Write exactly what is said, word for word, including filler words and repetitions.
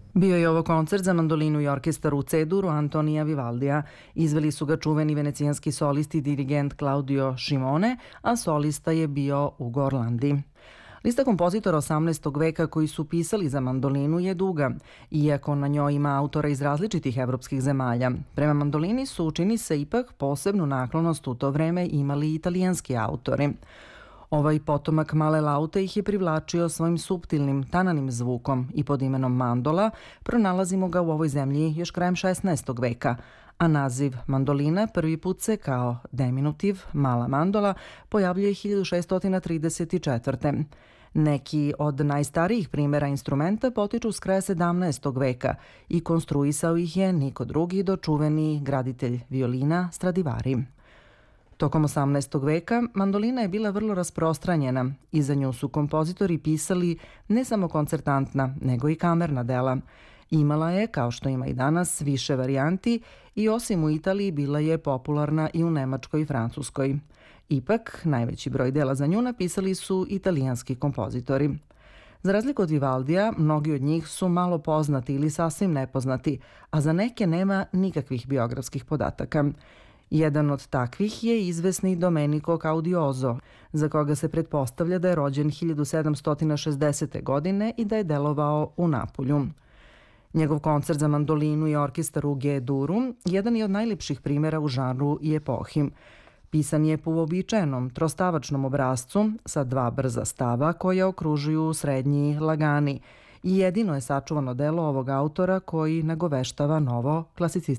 Bio je ovo koncert za mandolinu i orkestar u C-duru Antonija Vivaldija. Izveli su ga čuveni venecijanski solisti i dirigent Claudio Scimone, a solista je bio Ugo Orlandi. Lista kompozitora osamnaestog veka koji su pisali za mandolinu je duga, iako na njoj ima autora iz različitih evropskih zemalja. Prema mandolini su, čini se, ipak posebnu naklonost u to vreme imali italijanski autori. Ovaj potomak male laute ih je privlačio svojim suptilnim, tananim zvukom i pod imenom mandola pronalazimo ga u ovoj zemlji još krajem šesnaestog veka, a naziv mandolina prvi put se kao deminutiv, mala mandola, pojavljuje hiljadu šeststo trideset četvrte. Neki od najstarijih primjera instrumenta potiču s kraja sedamnaestog veka i konstruisao ih je niko drugi do čuveni graditelj violina Stradivari. Tokom osamnaestog veka mandolina je bila vrlo rasprostranjena i za nju su kompozitori pisali ne samo koncertantna, nego i kamerna dela. Imala je, kao što ima i danas, više varijanti i osim u Italiji bila je popularna i u Nemačkoj i Francuskoj. Ipak, najveći broj dela za nju napisali su italijanski kompozitori. Za razliku od Vivaldija, mnogi od njih su malo poznati ili sasvim nepoznati, a za neke nema nikakvih biografskih podataka. Jedan od takvih je izvesni Domenico Caudioso, za koga se pretpostavlja da je rođen hiljadu sedamsto šezdesete. godine i da je delovao u Napulju. Njegov koncert za mandolinu i orkestar u G-duru jedan je od najlepših primjera u žanru i epohi. Pisan je po uobičajenom trostavačnom obrascu sa dva brza stava koja okružuju srednji lagani i jedino je sačuvano delo ovog autora koji nagoveštava novo klasicističko